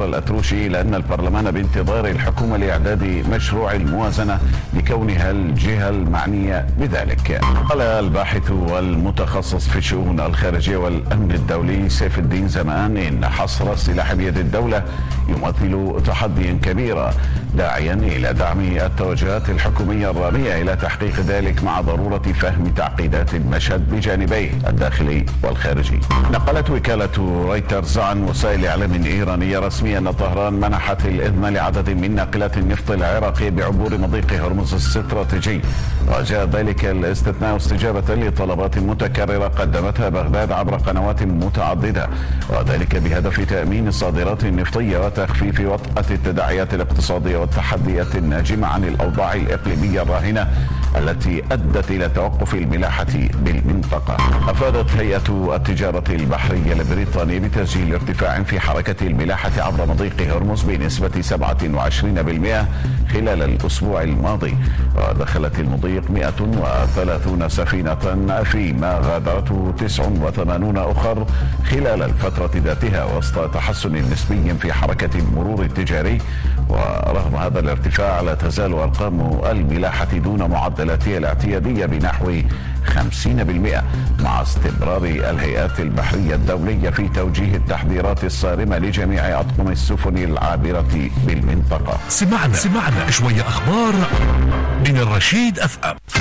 الأتروشي إلى أن البرلمان بانتظار الحكومة لإعداد مشروع الموازنة لكونها الجهة المعنية بذلك. قال الباحث والمتخصص في الشؤون الخارجية والأمن الدولي سيف الدين زمان إن حصر السلاح بيد الدولة يمثل تحديا كبيرا، داعيا إلى دعم التوجهات الحكومية الرامية إلى تحقيق ذلك مع ضرورة فهم تعقيدات المشهد بجانبيه الداخلي والخارجي. نقلت وكالة رويترز عن وسائل إعلام إيرانية رسمية أن طهران منحت الإذن لعدد من ناقلات النفط العراقي بعبور مضيق هرمز الاستراتيجي، وجاء ذلك الاستثناء استجابة لطلبات متكررة قدمتها بغداد عبر قنوات متعددة، وذلك بهدف تأمين الصادرات النفطية وتخفيف وطأة التداعيات الاقتصادية والتحديات الناجمة عن الأوضاع الإقليمية الراهنة التي أدت إلى توقف الملاحة بالمنطقة. أفادت هيئة التجارة البحرية البريطانية بتسجيل ارتفاع في حركة الملاحة عبر مضيق هرمز بنسبة 27% خلال الأسبوع الماضي، ودخلت المضيق 130 سفينة فيما غادرته 89 أخر خلال الفترة ذاتها، وسط تحسن نسبي في حركة المرور التجاري. ورغم هذا الارتفاع لا تزال أرقام الملاحة دون معدلاتها الاعتيادية بنحو 50%، مع استمرار الهيئات البحرية الدولية في توجيه التحذيرات الصارمة لجميع أطقم السفن العابرة بالمنطقة. سمعنا شوية أخبار من الرشيد FM.